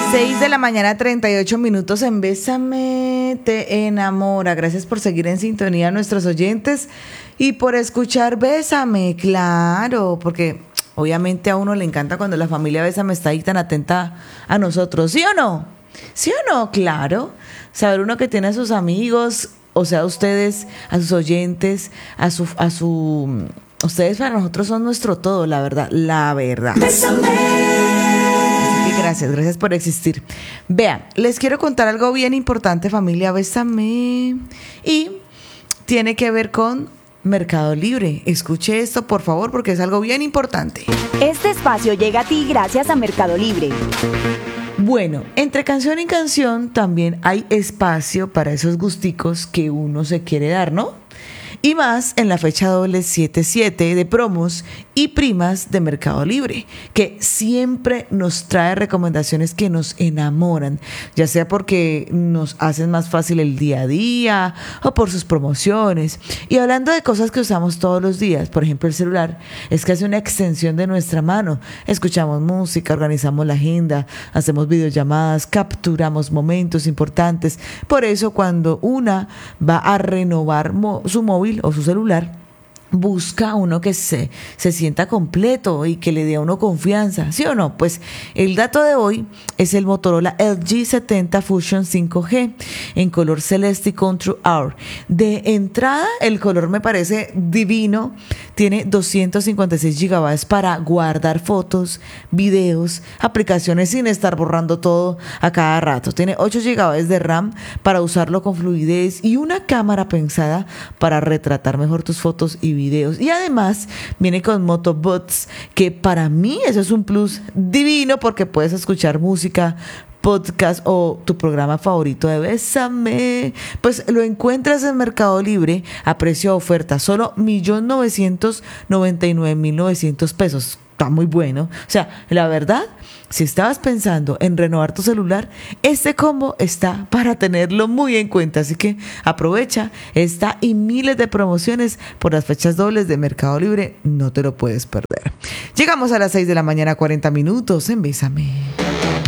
6:38 a.m. en Bésame te enamora. Gracias por seguir en sintonía a nuestros oyentes y por escuchar Bésame, claro, porque obviamente a uno le encanta cuando la familia Bésame está ahí tan atenta a nosotros, ¿sí o no? ¿Sí o no? Claro. Saber uno que tiene a sus amigos, o sea, a ustedes, a sus oyentes, ustedes para nosotros son nuestro todo, la verdad, la verdad. Bésame. Gracias por existir. Vean, les quiero contar algo bien importante, familia Bésame, y tiene que ver con Mercado Libre. Escuche esto, por favor, porque es algo bien importante. Este espacio llega a ti gracias a Mercado Libre. Bueno, entre canción y canción también hay espacio para esos gusticos que uno se quiere dar, ¿no? Y más en la fecha doble 7/7 de promos y primas de Mercado Libre, que siempre nos trae recomendaciones que nos enamoran, ya sea porque nos hacen más fácil el día a día o por sus promociones. Y hablando de cosas que usamos todos los días, por ejemplo el celular, es casi una extensión de nuestra mano. Escuchamos música, organizamos la agenda, hacemos videollamadas, capturamos momentos importantes. Por eso cuando una va a renovar su móvil o su celular, busca uno que se sienta completo y que le dé a uno confianza, ¿sí o no? Pues el dato de hoy es el Motorola LG 70 Fusion 5G en color celeste y Contour Hour. De entrada, el color me parece divino. Tiene 256 GB para guardar fotos, videos, aplicaciones sin estar borrando todo a cada rato. Tiene 8 GB de RAM para usarlo con fluidez y una cámara pensada para retratar mejor tus fotos y videos. Y además viene con Moto Buds, que para mí eso es un plus divino porque puedes escuchar música, podcast o tu programa favorito de Bésame. Pues lo encuentras en Mercado Libre a precio de oferta, solo 1.999.900 pesos. Está muy bueno. O sea, la verdad, si estabas pensando en renovar tu celular, este combo está para tenerlo muy en cuenta. Así que aprovecha esta y miles de promociones por las fechas dobles de Mercado Libre. No te lo puedes perder. Llegamos a las 6:40 a.m. en Bésame.